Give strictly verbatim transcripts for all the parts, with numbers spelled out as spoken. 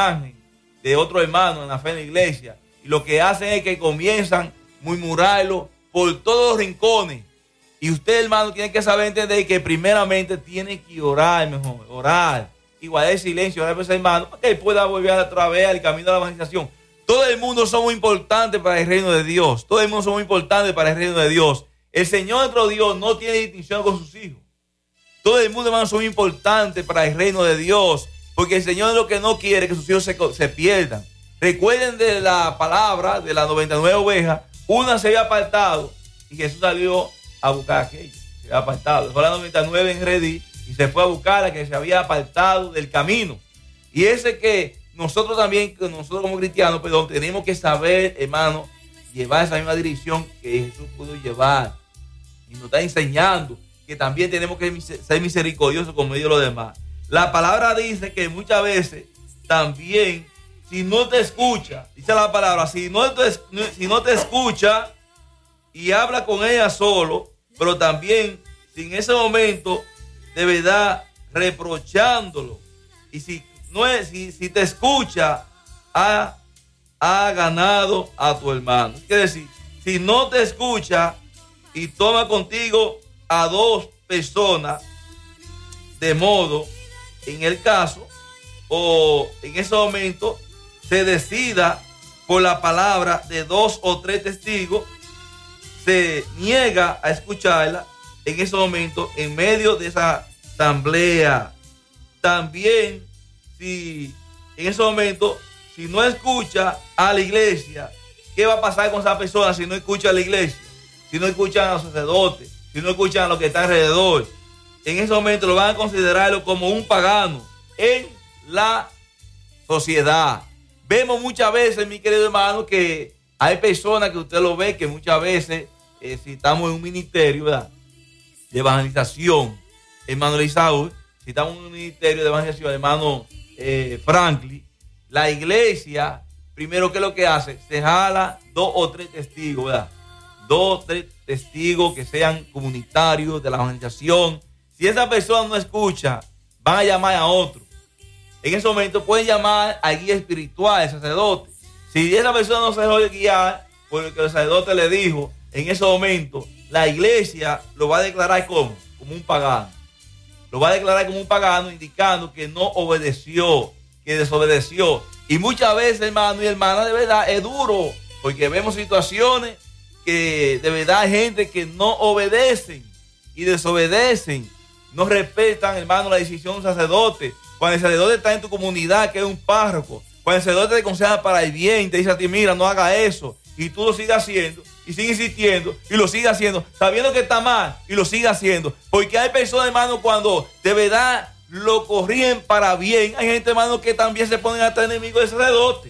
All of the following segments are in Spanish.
margen de otro hermano en la fe en la iglesia. Y lo que hacen es que comienzan a murmurarlo por todos los rincones. Y usted, hermano, tiene que saber entender que primeramente tiene que orar mejor, orar. Igual el silencio, orar por ese hermano, para que él pueda volver otra vez al camino de la evangelización. Todo el mundo somos importantes para el reino de Dios. Todo el mundo somos importantes para el reino de Dios. El Señor nuestro Dios no tiene distinción con sus hijos. Todo el mundo, hermano, son importantes para el reino de Dios. Porque el Señor lo que no quiere es que sus hijos se, se pierdan. Recuerden de la palabra de las noventa y nueve ovejas. Una se había apartado y Jesús salió a buscar a aquella. Se había apartado. Dejó la noventa y nueve en Redí y se fue a buscar a la que se había apartado del camino. Y ese que nosotros también, nosotros como cristianos, perdón, tenemos que saber, hermano, llevar esa misma dirección que Jesús pudo llevar. Y nos está enseñando que también tenemos que ser misericordiosos con medio de los demás. La palabra dice que muchas veces también, si no te escucha, dice la palabra, si no te, si no te escucha y habla con ella solo, pero también si en ese momento de verdad reprochándolo, y si no es, si, si te escucha, ha, ha ganado a tu hermano. Quiere decir, si no te escucha y toma contigo a dos personas, de modo, en el caso, o en ese momento, se decida por la palabra de dos o tres testigos, se niega a escucharla en ese momento, en medio de esa asamblea. También, si en ese momento, si no escucha a la iglesia, ¿qué va a pasar con esa persona si no escucha a la iglesia? Si no escuchan a los sacerdotes, si no escuchan a los que están alrededor. En ese momento lo van a considerarlo como un pagano en la sociedad. Vemos muchas veces, mi querido hermano, que hay personas que usted lo ve, que muchas veces, eh, si estamos en un ministerio, ¿verdad?, de evangelización, hermano Elisaú, si estamos en un ministerio de evangelización, hermano eh, Franklin, la iglesia, primero, ¿qué es lo que hace? Se jala dos o tres testigos, ¿verdad? Dos o tres testigos que sean comunitarios de la evangelización. Si esa persona no escucha, van a llamar a otro. En ese momento pueden llamar al guía espiritual, al sacerdote. Si esa persona no se dejó guiar por lo que el sacerdote le dijo, en ese momento la iglesia lo va a declarar como, como un pagano. Lo va a declarar como un pagano, indicando que no obedeció, que desobedeció. Y muchas veces, hermano y hermana, de verdad es duro, porque vemos situaciones que de verdad hay gente que no obedecen y desobedecen. No respetan, hermano, la decisión de un sacerdote. Cuando el sacerdote está en tu comunidad, que es un párroco, cuando el sacerdote te aconseja para el bien, te dice a ti, mira, no haga eso, y tú lo sigues haciendo, y sigues insistiendo, y lo sigues haciendo, sabiendo que está mal, y lo sigues haciendo. Porque hay personas, hermano, cuando de verdad lo corrigen para bien, hay gente, hermano, que también se ponen hasta enemigos del sacerdote.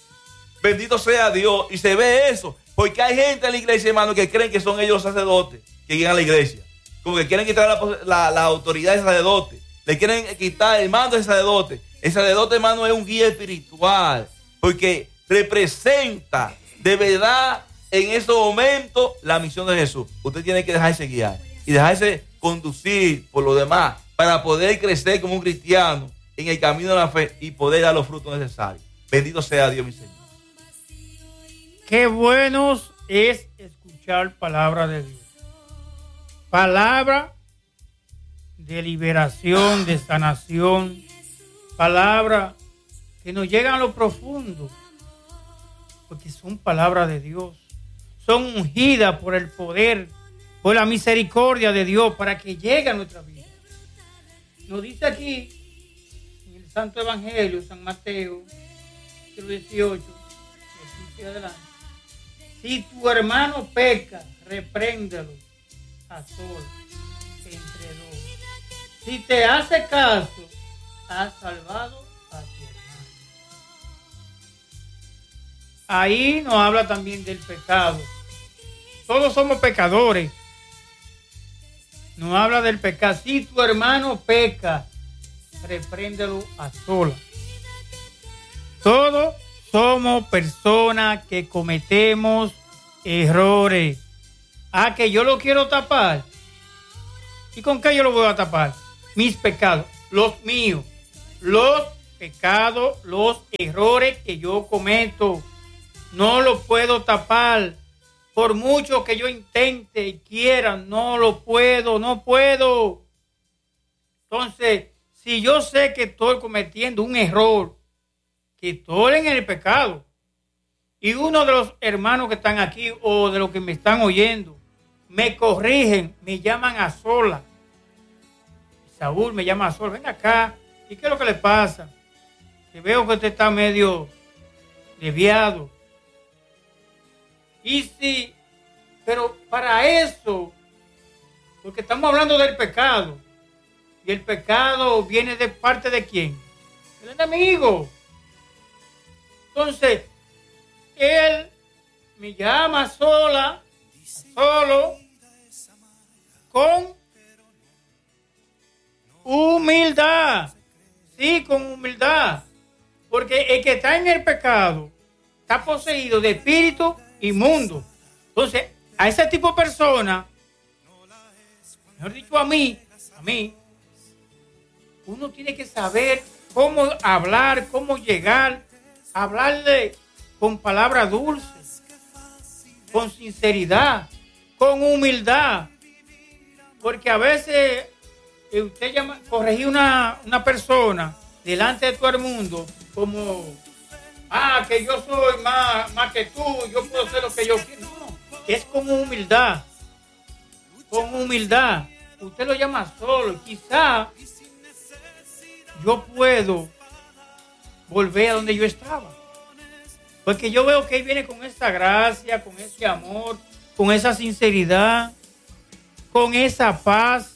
Bendito sea Dios. Y se ve eso, porque hay gente en la iglesia, hermano, que creen que son ellos los sacerdotes que llegan a la iglesia. Como que quieren quitar la, la, la autoridad del sacerdote. Le quieren quitar el mando del sacerdote. El sacerdote, hermano, es un guía espiritual, porque representa de verdad en ese momento la misión de Jesús. Usted tiene que dejarse guiar y dejarse conducir por los demás para poder crecer como un cristiano en el camino de la fe y poder dar los frutos necesarios. Bendito sea Dios, mi Señor. Qué bueno es escuchar palabra de Dios. Palabra de liberación, de sanación, palabra que nos llegan a lo profundo, porque son palabras de Dios, son ungidas por el poder, por la misericordia de Dios, para que llegue a nuestra vida. Nos dice aquí, en el Santo Evangelio, San Mateo, dieciocho, quince adelante, si tu hermano peca, repréndelo a solas, entre dos. Si te hace caso, has salvado a tu hermano. Ahí nos habla también del pecado. Todos somos pecadores. Nos habla del pecado. Si tu hermano peca, repréndelo a solas. Todos somos personas que cometemos errores. Ah, que yo lo quiero tapar. ¿Y con qué yo lo voy a tapar? Mis pecados, los míos, los pecado, los errores que yo cometo. No lo puedo tapar. Por mucho que yo intente y quiera, no lo puedo, no puedo. Entonces, si yo sé que estoy cometiendo un error, que estoy en el pecado, y uno de los hermanos que están aquí o de los que me están oyendo, me corrigen, me llaman a sola. Saúl me llama a sola, ven acá, ¿y qué es lo que le pasa? Que veo que usted está medio desviado. Y sí, pero para eso, porque estamos hablando del pecado, y el pecado viene de parte de quién? El enemigo. Entonces, él me llama sola, solo, con humildad. Sí, con humildad. Porque el que está en el pecado está poseído de espíritu inmundo. Entonces, a ese tipo de persona, mejor dicho a mí, a mí, uno tiene que saber cómo hablar, cómo llegar, hablarle con palabras dulces, con sinceridad, con humildad. Porque a veces usted llama, corregir una, una persona delante de todo el mundo como, ah, que yo soy más, más que tú, yo puedo hacer lo que yo quiero. No, es con humildad, con humildad. Usted lo llama solo, quizá yo puedo volver a donde yo estaba. Porque yo veo que él viene con esa gracia, con ese amor, con esa sinceridad, con esa paz.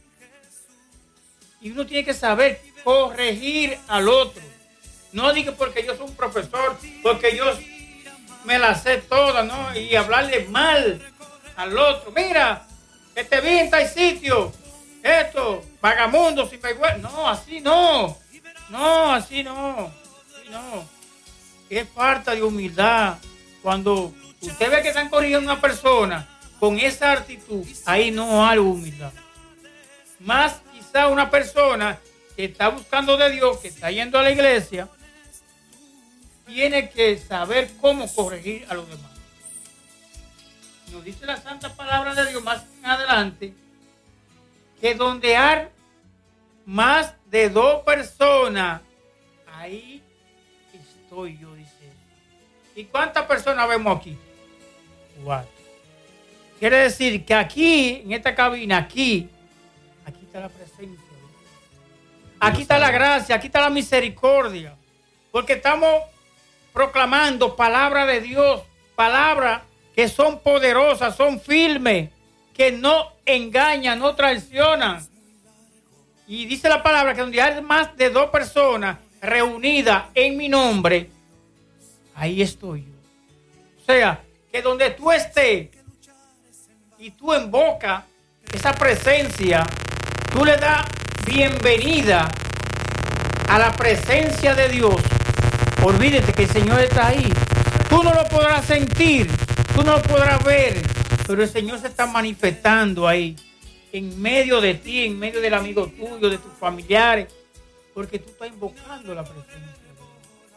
Y uno tiene que saber corregir al otro. No diga porque yo soy un profesor, porque yo me la sé toda, ¿no? Y hablarle mal al otro. Mira, que te vi en tal sitio. Esto, vagamundo, sin vergüenza. No, así no. No, así no. Así no. Es falta de humildad. Cuando usted ve que están corrigiendo a una persona con esa actitud, ahí no hay humildad. Más quizá una persona que está buscando de Dios, que está yendo a la iglesia, tiene que saber cómo corregir a los demás. Nos dice la santa palabra de Dios más adelante que donde hay más de dos personas, ahí estoy yo, dice. ¿Y cuántas personas vemos aquí? Cuatro. Quiere decir que aquí, en esta cabina, aquí, aquí está la presencia. Aquí está la gracia, aquí está la misericordia. Porque estamos proclamando palabra de Dios, palabras que son poderosas, son firmes, que no engañan, no traicionan. Y dice la palabra que donde hay más de dos personas reunidas en mi nombre, ahí estoy yo. O sea, que donde tú estés y tú invocas esa presencia, tú le das bienvenida a la presencia de Dios. Olvídate que el Señor está ahí. Tú no lo podrás sentir, tú no lo podrás ver, pero el Señor se está manifestando ahí, en medio de ti, en medio del amigo tuyo, de tus familiares, porque tú estás invocando la presencia de Dios.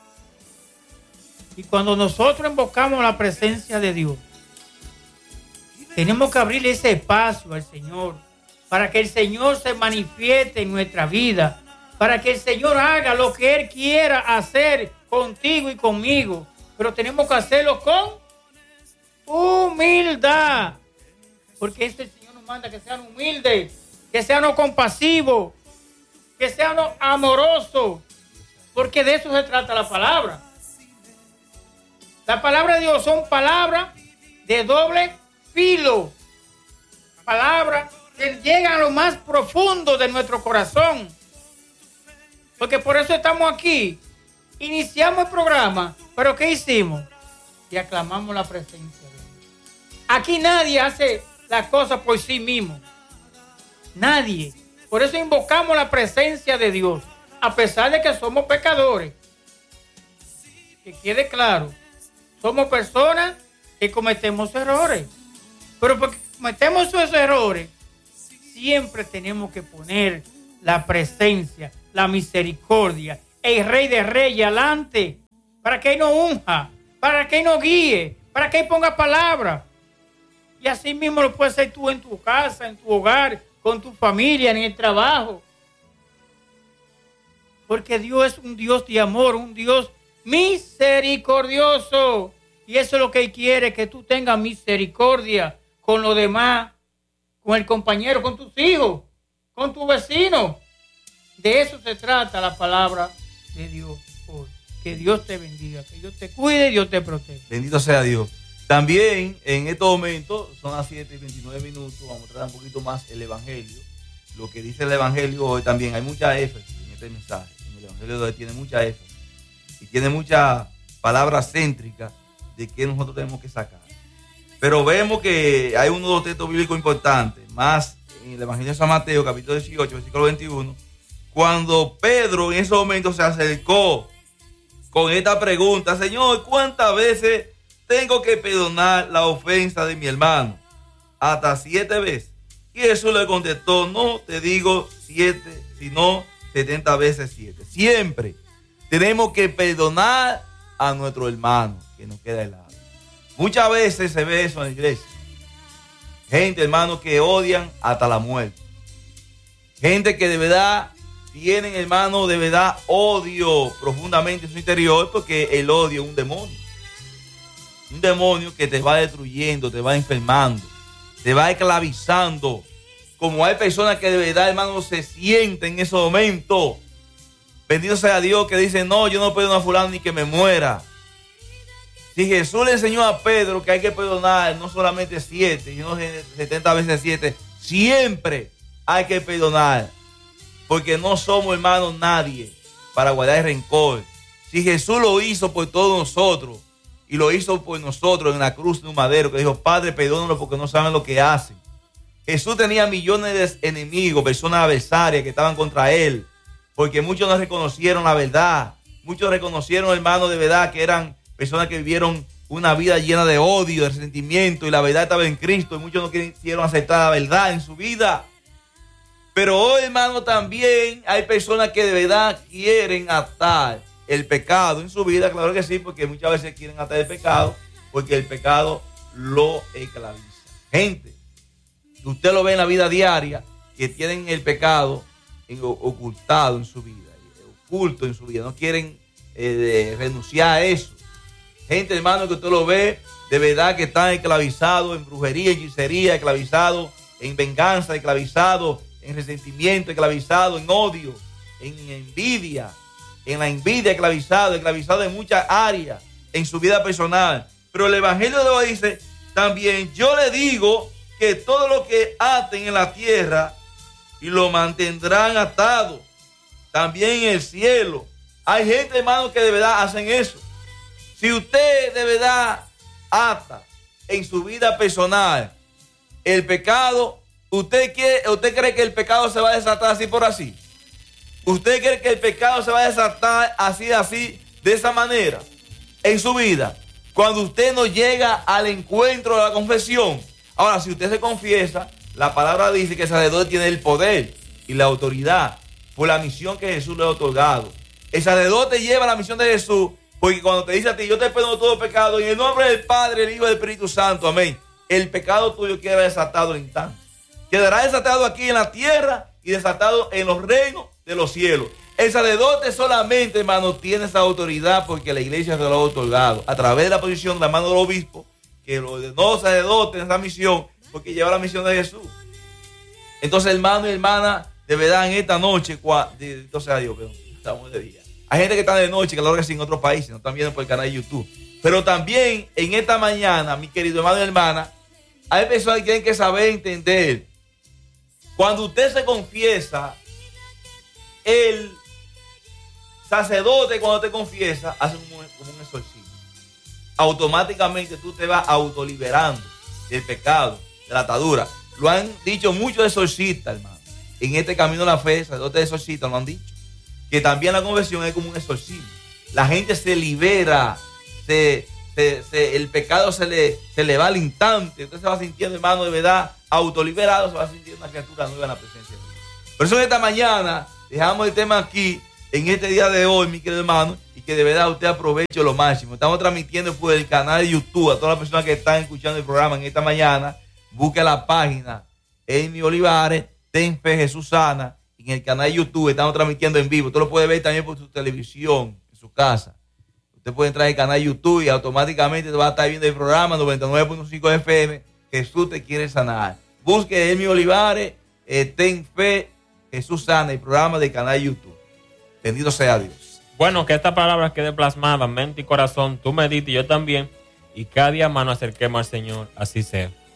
Y cuando nosotros invocamos la presencia de Dios, tenemos que abrirle ese espacio al Señor, para que el Señor se manifieste en nuestra vida, para que el Señor haga lo que Él quiera hacer contigo y conmigo. Pero tenemos que hacerlo con humildad, porque este el Señor nos manda que sean humildes, que sean compasivos, que sean amorosos, porque de eso se trata la palabra. La palabra de Dios son palabras de doble filo, palabras que llegan a lo más profundo de nuestro corazón. Porque por eso estamos aquí. Iniciamos el programa, pero ¿qué hicimos? Y aclamamos la presencia de Dios. Aquí nadie hace las cosas por sí mismo. Nadie. Por eso invocamos la presencia de Dios, a pesar de que somos pecadores. Que quede claro, somos personas que cometemos errores. Pero porque cometemos esos errores, siempre tenemos que poner la presencia, la misericordia, el Rey de Reyes adelante, para que Él nos unja, para que Él nos guíe, para que Él ponga palabra. Y así mismo lo puedes hacer tú en tu casa, en tu hogar, con tu familia, en el trabajo. Porque Dios es un Dios de amor, un Dios misericordioso. Y eso es lo que Él quiere, que tú tengas misericordia con los demás, con el compañero, con tus hijos, con tu vecino. De eso se trata la palabra de Dios hoy. Que Dios te bendiga, que Dios te cuide y Dios te proteja. Bendito sea Dios. También en estos momentos, son las siete y veintinueve minutos, vamos a tratar un poquito más el Evangelio. Lo que dice el Evangelio hoy también, hay mucha énfasis en este mensaje. En el Evangelio de hoy tiene mucha énfasis y tiene muchas palabras céntricas de que nosotros tenemos que sacar. Pero vemos que hay uno de los textos bíblicos importantes, más en el Evangelio de San Mateo, capítulo dieciocho, versículo veintiuno, cuando Pedro en ese momento se acercó con esta pregunta: Señor, ¿cuántas veces tengo que perdonar la ofensa de mi hermano? Hasta siete veces. Y Jesús le contestó: no te digo siete, sino setenta veces siete. Siempre tenemos que perdonar a nuestro hermano que nos queda helado. Muchas veces se ve eso en la iglesia. Gente, hermano, que odian hasta la muerte. Gente que de verdad tienen, hermano, de verdad odio profundamente en su interior, porque el odio es un demonio. Un demonio que te va destruyendo, te va enfermando, te va esclavizando. Como hay personas que de verdad, hermano, se sienten en ese momento. Bendito sea Dios, que dicen: no, yo no perdono a fulano ni que me muera. Si Jesús le enseñó a Pedro que hay que perdonar no solamente siete, sino setenta veces siete, siempre hay que perdonar. Porque no somos, hermanos, nadie para guardar el rencor. Si Jesús lo hizo por todos nosotros, y lo hizo por nosotros en la cruz de un madero, que dijo: Padre, perdónalo porque no saben lo que hacen. Jesús tenía millones de enemigos, personas adversarias que estaban contra él, porque muchos no reconocieron la verdad. Muchos reconocieron, hermanos, de verdad que eran personas que vivieron una vida llena de odio, de resentimiento, y la verdad estaba en Cristo, y muchos no quisieron aceptar la verdad en su vida. Pero hoy, hermano, también hay personas que de verdad quieren atar el pecado en su vida. Claro que sí, porque muchas veces quieren atar el pecado, porque el pecado lo esclaviza. Gente, usted lo ve en la vida diaria, que tienen el pecado ocultado en su vida, oculto en su vida, no quieren eh, renunciar a eso. Gente, hermano, que usted lo ve, de verdad que están esclavizados en brujería, en hechicería, esclavizados en venganza, esclavizados en resentimiento, esclavizado en odio, en envidia, en la envidia, esclavizado, esclavizado en muchas áreas, en su vida personal. Pero el Evangelio de hoy dice también: yo le digo que todo lo que aten en la tierra y lo mantendrán atado, también en el cielo. Hay gente, hermano, que de verdad hacen eso. Si usted de verdad ata en su vida personal el pecado, ¿Usted, quiere, ¿Usted cree que el pecado se va a desatar así por así? ¿Usted cree que el pecado se va a desatar así, así, de esa manera en su vida? Cuando usted no llega al encuentro de la confesión. Ahora, si usted se confiesa, la palabra dice que el sacerdote tiene el poder y la autoridad por la misión que Jesús le ha otorgado. El sacerdote lleva la misión de Jesús, porque cuando te dice a ti: yo te perdono todo pecado, en el nombre del Padre, el Hijo y del Espíritu Santo, amén, el pecado tuyo queda desatado al instante. Quedará desatado aquí en la tierra y desatado en los reinos de los cielos. El sacerdote solamente, hermano, tiene esa autoridad porque la iglesia se lo ha otorgado a través de la posición de la mano del obispo, que lo ordenó sacerdote en esa misión, porque lleva la misión de Jesús. Entonces, hermano y hermana, de verdad, en esta noche, entonces, adiós, perdón, estamos de día. Hay gente que está de noche, que claro que sí, en otros países, no están viendo por el canal de YouTube. Pero también en esta mañana, mi querido hermano y hermana, hay personas que tienen que saber entender. Cuando usted se confiesa, el sacerdote, cuando te confiesa, hace un, como un exorcismo. Automáticamente tú te vas autoliberando del pecado, de la atadura. Lo han dicho muchos exorcistas, hermano. En este camino de la fe, sacerdotes exorcistas lo han dicho. Que también la conversión es como un exorcismo. La gente se libera, se, se, se, el pecado se le, se le va al instante. Usted se va sintiendo, hermano, de verdad, autoliberado, se va sintiendo una criatura nueva en la presencia de Dios. Por eso en esta mañana dejamos el tema aquí en este día de hoy, mi querido hermano, y que de verdad usted aproveche lo máximo. Estamos transmitiendo por el canal de YouTube a todas las personas que están escuchando el programa en esta mañana. Busque la página Elmi Olivares, Ten Fe Jesús Sana. En el canal de YouTube estamos transmitiendo en vivo. Usted lo puede ver también por su televisión, en su casa. Usted puede entrar al canal de YouTube y automáticamente va a estar viendo el programa noventa y nueve punto cinco F M. Jesús te quiere sanar. Busque Elmi Olivares, eh, Ten Fe Jesús Sana, el programa del canal de YouTube. Bendito sea Dios. Bueno, que esta palabra quede plasmada en mente y corazón. Tú medites y yo también. Y cada día más nos acerquemos al Señor. Así sea.